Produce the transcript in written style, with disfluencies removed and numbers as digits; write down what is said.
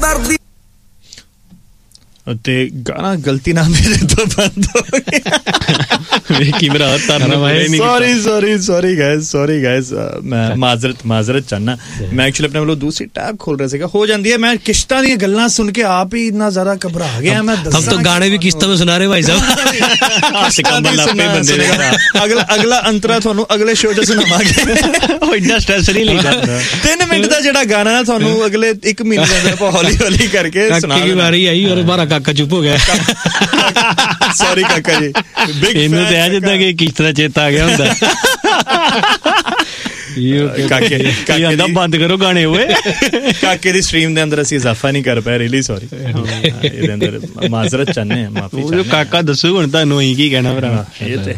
ਦਰਦੀ ਤੇ ਗਾਣਾ ਗਲਤੀ ਨਾਲ ਮੇਰੇ ਤੋਂ ਬੰਦ ਹੋ ਗਿਆ। ਵੇਖੀ ਮੇਰਾ ਸੌਰੀ ਗਾਇਸ ਮੈਂ ਮਾਜ਼ਰਤ ਚਾਹਨਾ। ਮੈਂ ਐਕਚੁਅਲੀ ਆਪਣੇ ਵੱਲੋਂ ਦੂਸਰੀ ਟੈਬ ਖੋਲ ਰਿਹਾ ਸੀਗਾ। ਹੋ ਜਾਂਦੀ ਹੈ, ਮੈਂ ਕਿਸ਼ਤਾਂ ਦੀਆਂ ਗੱਲਾਂ ਸੁਣ ਕੇ ਆਪ ਹੀ ਇੰਨਾ ਜ਼ਿਆਦਾ ਘਬਰਾ ਗਿਆ। ਮੈਂ ਹਮ ਤਾਂ ਗਾਣੇ ਵੀ ਕਿਸ਼ਤਾਂ ਵਿੱਚ ਸੁਣਾ ਰਹੇ ਭਾਈ ਸਾਹਿਬ। ਅਗਲਾ ਅੰਤਰਾ ਤੁਹਾਨੂੰ ਅਗਲੇ ਸ਼ੋਅ 'ਚ ਸੁਣਾਵਾਂਗੇ। ਉਹ ਇੰਨਾ ਸਟ੍ਰੈਸ ਨਹੀਂ ਲਈਦਾ। 3 ਮਿੰਟ ਦਾ ਜਿਹੜਾ ਗਾਣਾ ਨਾ ਤੁਹਾਨੂੰ ਅਗਲੇ 1 ਮਹੀਨੇ ਦੇ ਅੰਦਰ ਆਪਾਂ ਹੌਲੀ ਹੌਲੀ ਕਰਕੇ ਸੁਣਾ ਦੀ ਵਾਰੀ ਆਈ ਔਰ ਬਾਰਾ ਕਾਕਾ ਚੁੱਪ ਹੋ ਗਿਆ। ਸੌਰੀ ਕਾਕਾ ਜੀ, ਇਹਨੂੰ ਤੇ ਆ ਜਿੱਦਾਂ ਕਿ ਕਿਸ ਤਰ੍ਹਾਂ ਚੇਤਾ ਆ ਗਿਆ ਹੁੰਦਾ। ਕਾਕੇ ਬੰਦ ਕਰੋ ਗਾਣੇ ਓਏ। ਕਾਕੇ ਦੀ ਸਟ੍ਰੀਮ ਦੇ ਅੰਦਰ ਅਸੀਂ ਇਜ਼ਾਫਾ ਨਹੀਂ ਕਰ ਪਾਏ, ਰੀਲੀ ਸੌਰੀ। ਇਹਦੇ ਅੰਦਰ ਮਾਜ਼ਰਤ ਚਾਹੁੰਦੇ ਹਾਂ, ਮਾਫੀ। ਕਾਕਾ ਦੱਸੋ ਹੁਣ ਤੁਹਾਨੂੰ ਅਸੀਂ ਕੀ ਕਹਿਣਾ ਭਰਾ।